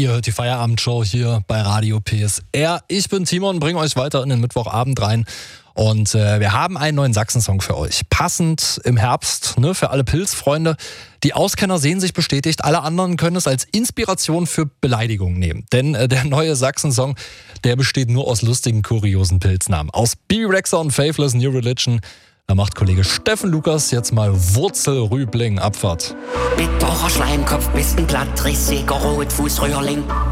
Ihr hört die Feierabendshow hier bei Radio PSR. Ich bin Timon, bringe euch weiter in den Mittwochabend rein. Und wir haben einen neuen Sachsen-Song für euch. Passend im Herbst, ne, für alle Pilzfreunde. Die Auskenner sehen sich bestätigt, alle anderen können es als Inspiration für Beleidigungen nehmen. Denn der neue Sachsen-Song, der besteht nur aus lustigen, kuriosen Pilznamen. Aus Bibi Rexha und Faithless New Religion. Da macht Kollege Steffen Lukas jetzt mal Wurzelrübling Abfahrt. Bitterer Schleimkopf, bist ein glatt, rissiger Rotfußröhrling.